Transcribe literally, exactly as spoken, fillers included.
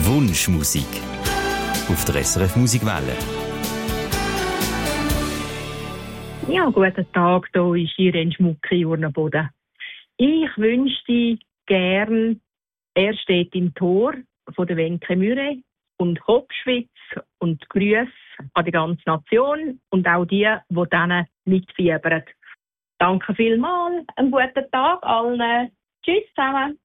Wunschmusik auf der S R F Musikwelle. Ja, guten Tag, hier ist Irene Schmucki, Urnenboden. Ich wünsche dir gern, er steht im Tor von der Wenke Müre und Hopschwitz und Grüße an die ganze Nation und auch die, die denen mitfiebern. Danke vielmals, einen guten Tag allen. Tschüss zusammen.